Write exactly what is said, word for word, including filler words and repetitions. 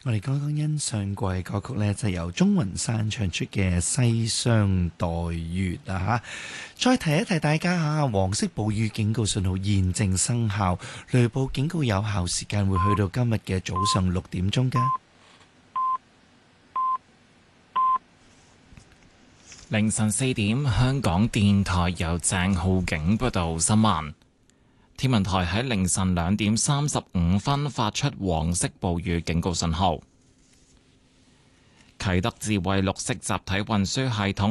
我哋剛剛欣賞過嘅歌曲呢，就係由鍾雲山唱出嘅《西廂待月》啊！嚇，再提一提大家嚇，黃色暴雨警告信號現正生效，雷暴警告有效時間會去到今日嘅早上六點鐘㗎。 凌晨四點，香港電台由鄭浩景報道新聞。天文台喺凌晨兩點三十五分發出黃色暴雨警告信號。啟德智慧綠色集體運輸系統